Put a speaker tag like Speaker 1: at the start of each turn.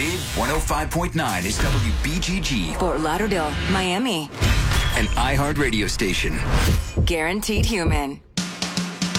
Speaker 1: Dade 105.9 is WBGG,
Speaker 2: Fort Lauderdale, Miami.
Speaker 1: an iHeart radio station.
Speaker 2: Guaranteed Human.